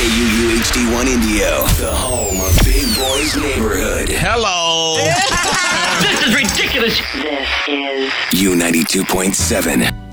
KUUHD1 Indio, the home of Big Boys Neighborhood. Hello. This is ridiculous. This is U92.7.